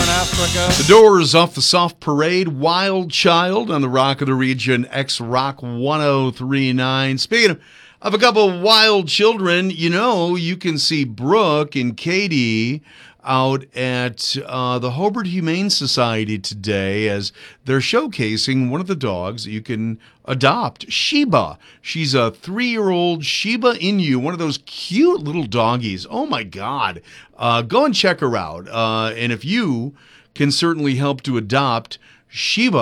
Africa. The Doors off the Soft Parade, Wild Child on the Rock of the Region, X-Rock 1039. Speaking of a couple of wild children, you can see Brooke and Katie out at the Hobart Humane Society today as they're showcasing one of the dogs that you can adopt, Sheba. She's a 3-year-old Shiba Inu, one of those cute little doggies. Oh, my God. Go and check her out. And if you can certainly help to adopt Sheba,